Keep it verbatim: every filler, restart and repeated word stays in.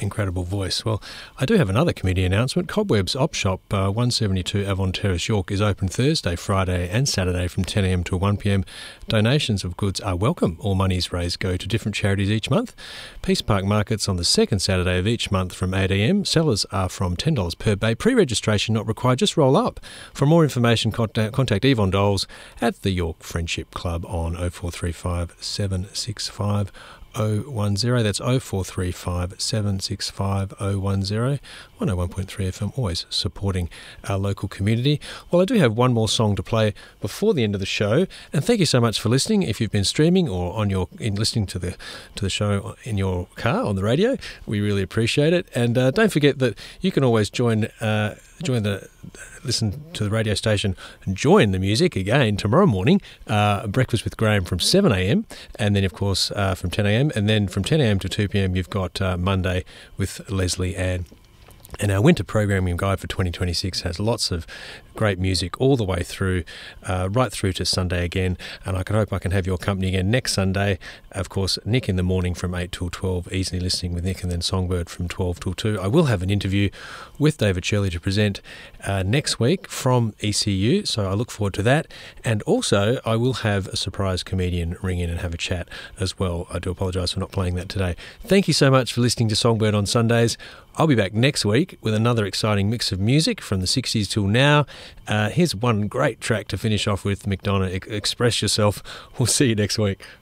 incredible voice. Well, I do have another committee announcement. Cobwebs Op Shop, uh, one seventy-two Avon Terrace, York, is open Thursday, Friday and Saturday from ten a m to one p m. Donations of goods are welcome. All monies raised go to different charities each month. Peace Park Markets on the second Saturday of each month from eight a m. Sellers are from ten dollars per bay. Pre-registration not required, just roll up. For more information, contact, contact Yvonne Doles at the York Friendship Club on oh four three five, seven six five, oh one oh. That's oh four three five, seven six five, oh one oh. one oh one point three F M, always supporting our local community. Well, I do have one more song to play before the end of the show, and thank you so much for listening. If you've been streaming or on your in listening to the to the show in your car on the radio, we really appreciate it. And uh, don't forget that you can always join uh, join the listen to the radio station and join the music again tomorrow morning. Uh, breakfast with Graham from seven a m, and then of course uh, from ten a m, and then from ten a m to two p m you've got uh, Monday with Leslie Ann. And our winter programming guide for twenty twenty-six has lots of great music all the way through, uh, right through to Sunday again. And I can hope I can have your company again next Sunday. Of course, Nick in the morning from eight till twelve, Easily Listening with Nick, and then Songbird from twelve till two. I will have an interview with David Shirley to present uh, next week from E C U, so I look forward to that. And also, I will have a surprise comedian ring in and have a chat as well. I do apologise for not playing that today. Thank you so much for listening to Songbird on Sundays. I'll be back next week with another exciting mix of music from the sixties till now. Uh, here's one great track to finish off with, McDonough, Express Yourself. We'll see you next week.